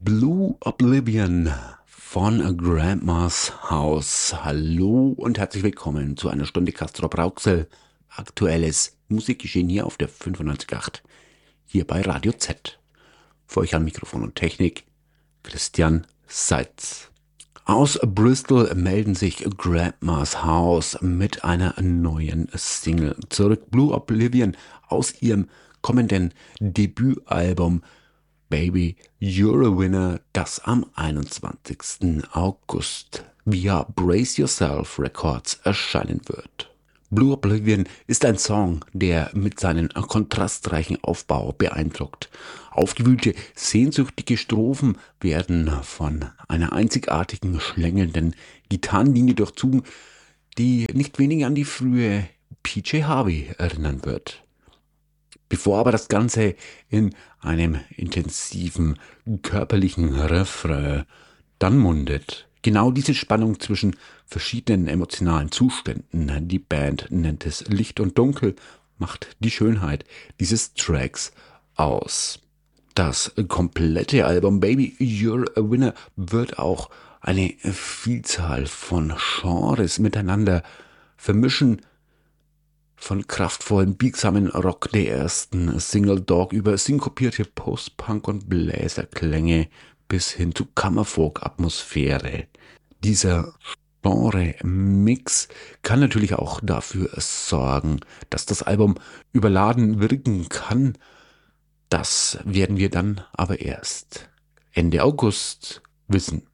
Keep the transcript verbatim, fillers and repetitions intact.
Blue Oblivion von Grandma's House. Hallo und herzlich willkommen zu einer Stunde Castrop Rauxel. Aktuelles Musikgeschehen hier auf der fünfundneunzig Komma acht, hier bei Radio Z. Für euch am Mikrofon und Technik Christian Seitz. Aus Bristol melden sich Grandma's House mit einer neuen Single zurück. Blue Oblivion aus ihrem kommenden Debütalbum Baby, You're a Winner, das am einundzwanzigsten August via Brace Yourself Records erscheinen wird. Blue Oblivion ist ein Song, der mit seinem kontrastreichen Aufbau beeindruckt. Aufgewühlte, sehnsüchtige Strophen werden von einer einzigartigen, schlängelnden Gitarrenlinie durchzogen, die nicht wenig an die frühe P J Harvey erinnern wird. Bevor aber das Ganze in einem intensiven körperlichen Refrain dann mundet. Genau diese Spannung zwischen verschiedenen emotionalen Zuständen, die Band nennt es Licht und Dunkel, macht die Schönheit dieses Tracks aus. Das komplette Album Baby, You're a Winner wird auch eine Vielzahl von Genres miteinander vermischen, von kraftvollen, biegsamen Rock der ersten Single Dog über synkopierte Post-Punk und Bläserklänge bis hin zu Kammerfolk-Atmosphäre. Dieser Genre-Mix kann natürlich auch dafür sorgen, dass das Album überladen wirken kann. Das werden wir dann aber erst Ende August wissen.